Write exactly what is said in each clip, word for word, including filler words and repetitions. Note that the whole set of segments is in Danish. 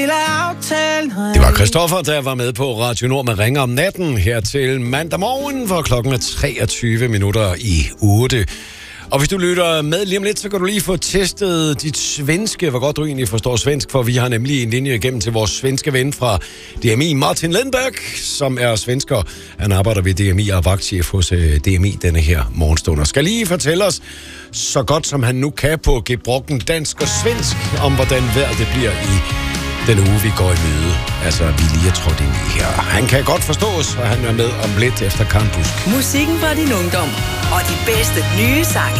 Det var Christoffer, der var med på Radio Nord med Ringer om natten her til mandag morgen, hvor klokken er treogtyve minutter i otte. Og hvis du lytter med lige om lidt, så kan du lige få testet dit svenske, hvor godt du egentlig forstår svensk, for vi har nemlig en linje igennem til vores svenske ven fra D M I, Martin Lindberg, som er svensker. Han arbejder ved D M I og er vagtchef hos D M I denne her morgenstund. Og skal lige fortælle os, så godt som han nu kan på gebrokken dansk og svensk, om hvordan vejret det bliver i den uge, vi går i møde. Altså, vi lige er trådt ind i her. Han kan godt forstås, og han er med om lidt efter Campus. Musikken fra din ungdom og de bedste nye sange.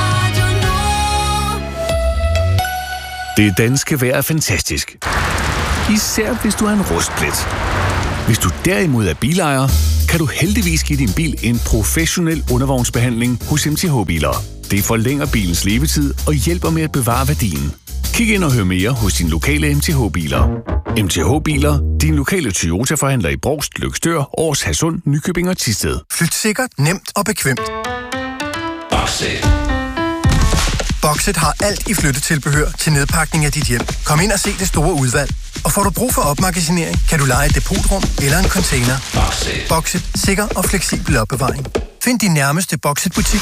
Det danske vejr er fantastisk. Især hvis du er en rustplet. Hvis du derimod er bilejer, kan du heldigvis give din bil en professionel undervognsbehandling hos M T H Biler. Det forlænger bilens levetid og hjælper med at bevare værdien. Kig ind og hør mere hos din lokale M T H Biler. M T H Biler, din lokale Toyota-forhandler i Brovst, Løgstør, Aars, Hadsund, Nykøbing og Thisted. Flyt sikkert, nemt og bekvemt. Boxit. Boxit har alt i flyttetilbehør til nedpakning af dit hjem. Kom ind og se det store udvalg. Og får du brug for opmagasinering, kan du leje et depotrum eller en container. Boxit. Boxit. Sikker og fleksibel opbevaring. Find din nærmeste Boxit-butik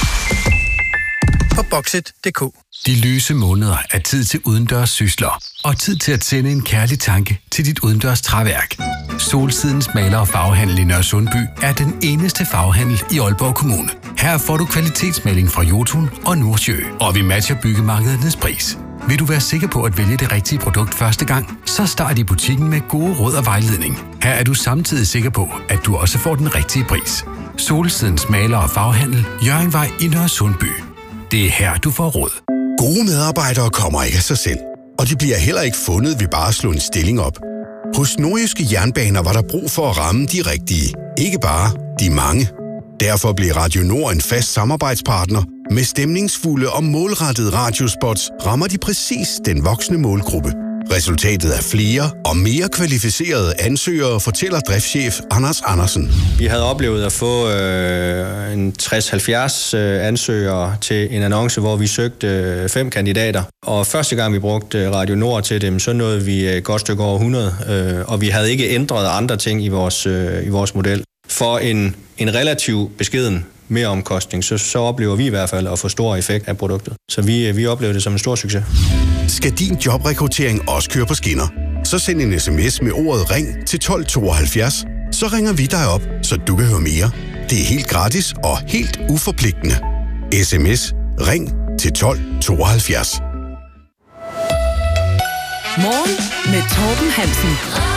på boxit punktum d k. De lyse måneder er tid til udendørs sysler og tid til at sende en kærlig tanke til dit udendørs træværk. Solsidens maler- og farvehandel i Nørresundby er den eneste farvehandel i Aalborg Kommune. Her får du kvalitetsmaling fra Jotun og Nordsjø, og vi matcher byggemarkedernes pris. Vil du være sikker på at vælge det rigtige produkt første gang, så start i butikken med gode råd og vejledning. Her er du samtidig sikker på, at du også får den rigtige pris. Solsidens maler- og farvehandel, Hjørringvej i Nørresundby. Det er her, du får råd. Gode medarbejdere kommer ikke af sig selv, og de bliver heller ikke fundet ved bare at slå en stilling op. Hos Nordjyske Jernbaner var der brug for at ramme de rigtige, ikke bare de mange. Derfor blev Radio Nord en fast samarbejdspartner. Med stemningsfulde og målrettede radiospots rammer de præcis den voksne målgruppe. Resultatet er flere og mere kvalificerede ansøgere, fortæller driftschef Anders Andersen. Vi havde oplevet at få øh, en tres til halvfjerds øh, ansøgere til en annonce, hvor vi søgte øh, fem kandidater. Og første gang vi brugte Radio Nord til dem, så nåede vi et godt stykke over hundrede, øh, og vi havde ikke ændret andre ting i vores, øh, i vores model. For en, en relativ beskeden mere omkostning, så, så oplever vi i hvert fald at få stor effekt af produktet. Så vi, vi oplever det som en stor succes. Skal din jobrekruttering også køre på skinner? Så send en sms med ordet ring til tolv tooghalvfjerds. Så ringer vi dig op, så du kan høre mere. Det er helt gratis og helt uforpligtende. Sms ring til tolv tooghalvfjerds. Morgen med Torben Hansen.